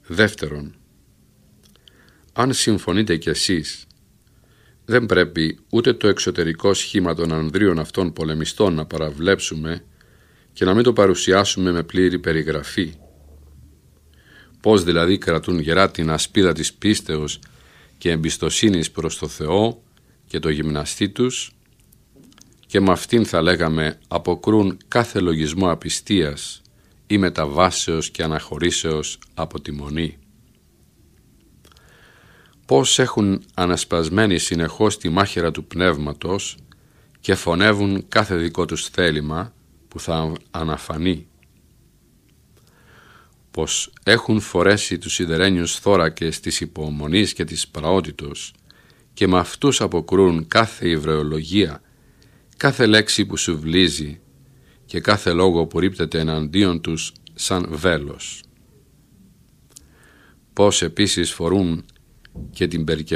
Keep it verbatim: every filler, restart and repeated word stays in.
Δεύτερον, αν συμφωνείτε κι εσείς, δεν πρέπει ούτε το εξωτερικό σχήμα των ανδρίων αυτών πολεμιστών να παραβλέψουμε και να μην το παρουσιάσουμε με πλήρη περιγραφή. Πώς δηλαδή κρατούν γερά την ασπίδα της πίστεως και εμπιστοσύνης προς το Θεό και το γυμναστή τους, και με αυτήν θα λέγαμε αποκρούν κάθε λογισμό απιστίας ή μεταβάσεως και αναχωρήσεως από τη μονή. Πώς έχουν ανασπασμένη συνεχώς τη μάχαιρα του πνεύματος και φωνεύουν κάθε δικό τους θέλημα που θα αναφανεί. Πως έχουν φορέσει τους σιδερένιους θώρακες της υπομονής και της πραότητος και με αυτούς αποκρούν κάθε ηβρεολογία, κάθε λέξη που σουβλίζει και κάθε λόγο που ρίπτεται εναντίον τους σαν βέλος. Πώς επίσης φορούν και την περικεφαλή